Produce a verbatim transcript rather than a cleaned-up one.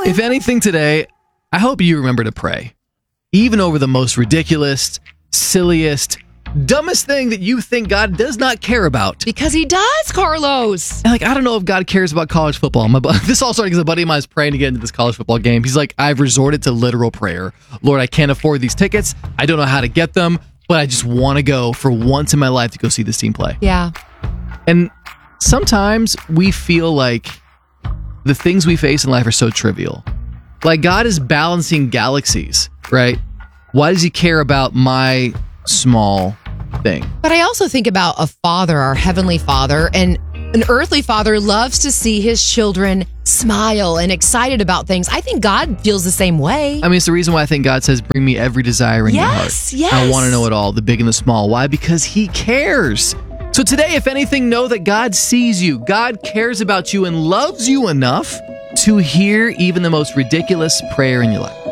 If anything today, I hope you remember to pray. Even over the most ridiculous, silliest, dumbest thing that you think God does not care about. Because he does, Carlos. And like, I don't know if God cares about college football. My, this all started because a buddy of mine is praying to get into this college football game. He's like, I've resorted to literal prayer. Lord, I can't afford these tickets. I don't know how to get them, but I just want to go for once in my life to go see this team play. Yeah. And sometimes we feel like the things we face in life are so trivial. Like, God is balancing galaxies, right? Why does he care about my small thing? But I also think about a father, our heavenly father, and an earthly father loves to see his children smile and excited about things. I think God feels the same way. I mean, it's the reason why I think God says, bring me every desire in yes, your heart. Yes, I want to know it all, the big and the small. Why? Because he cares. So today, if anything, know that God sees you. God cares about you and loves you enough to hear even the most ridiculous prayer in your life.